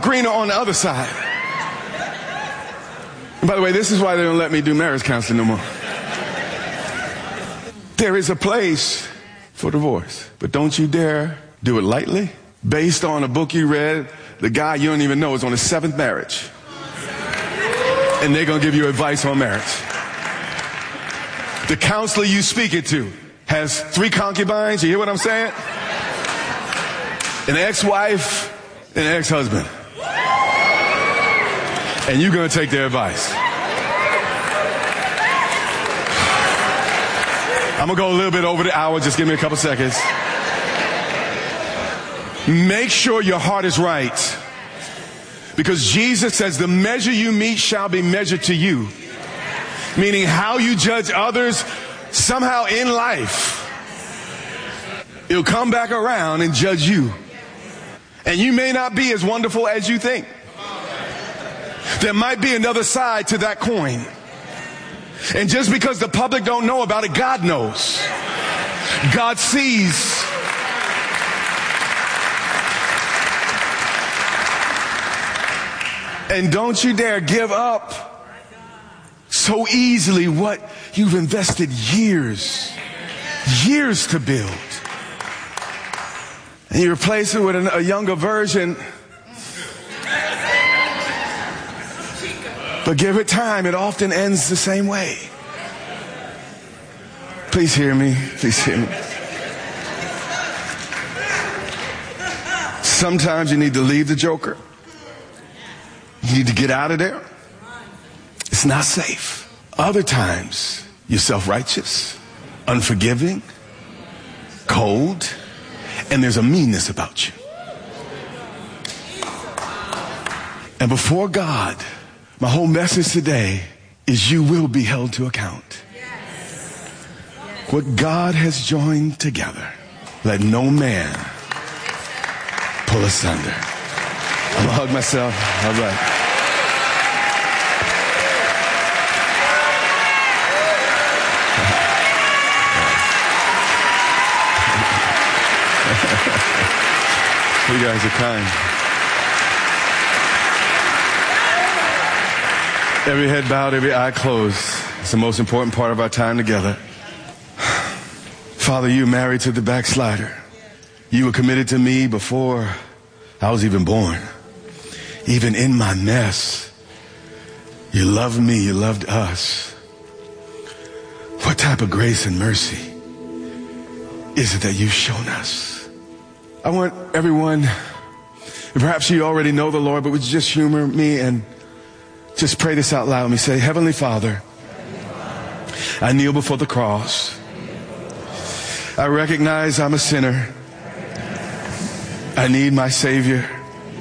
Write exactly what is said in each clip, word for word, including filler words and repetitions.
greener on the other side. And by the way, this is why they don't let me do marriage counseling no more. There is a place for divorce, but don't you dare do it lightly. Based on a book you read, the guy you don't even know is on his seventh marriage. And they're going to give you advice on marriage. The counselor you speak it to has three concubines. You hear what I'm saying? An ex-wife and an ex-husband. And you're going to take their advice. I'm going to go a little bit over the hour. Just give me a couple seconds. Make sure your heart is right. Because Jesus says the measure you meet shall be measured to you. Meaning how you judge others, somehow in life, it'll come back around and judge you. And you may not be as wonderful as you think. There might be another side to that coin. And just because the public don't know about it, God knows. God sees. And don't you dare give up so easily what you've invested years, years to build. And you replace it with a, a younger version. But give it time. It often ends the same way. Please hear me. Please hear me. Sometimes you need to leave the joker. You need to get out of there. It's not safe. Other times, you're self-righteous, unforgiving, cold, and there's a meanness about you. And before God, my whole message today is you will be held to account. What God has joined together, let no man pull asunder. I'm going to hug myself. All right. You guys are kind. Every head bowed, every eye closed. It's the most important part of our time together. Father, you married to the backslider. You were committed to me before I was even born. Even in my mess, you loved me, you loved us. What type of grace and mercy is it that you've shown us? I want everyone, perhaps you already know the Lord, but would you just humor me and just pray this out loud with me. Say, Heavenly Father, I kneel before the cross. I recognize I'm a sinner. I need my Savior.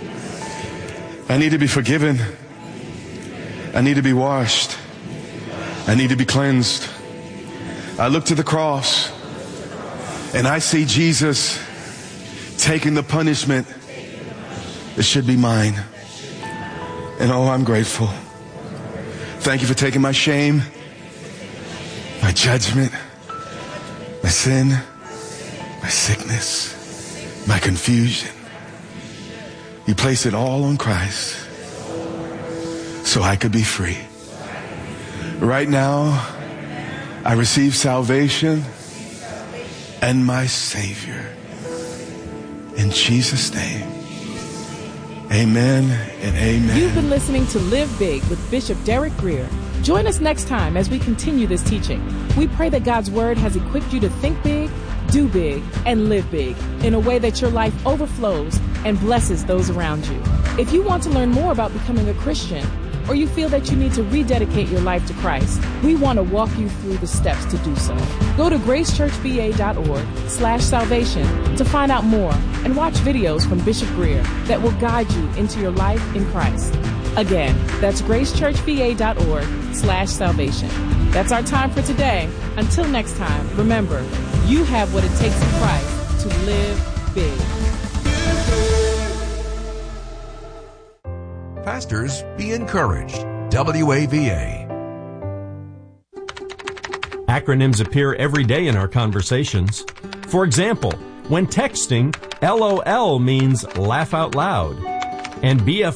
I need to be forgiven. I need to be washed. I need to be cleansed. I look to the cross and I see Jesus taking the punishment that should be mine. And oh, I'm grateful. Thank you for taking my shame, my judgment, my sin, my sickness, my confusion. You placed it all on Christ so I could be free. Right now, I receive salvation and my Savior. In Jesus' name, amen and amen. You've been listening to Live Big with Bishop Derek Grier. Join us next time as we continue this teaching. We pray that God's Word has equipped you to think big, do big, and live big in a way that your life overflows and blesses those around you. If you want to learn more about becoming a Christian, or you feel that you need to rededicate your life to Christ, we want to walk you through the steps to do so. Go to gracechurchva.org slash salvation to find out more and watch videos from Bishop Grier that will guide you into your life in Christ. Again, that's gracechurchva.org slash salvation. That's our time for today. Until next time, remember, you have what it takes in Christ to live big. Pastors, be encouraged. W A V A. Acronyms appear every day in our conversations. For example, when texting, LOL means laugh out loud, and B F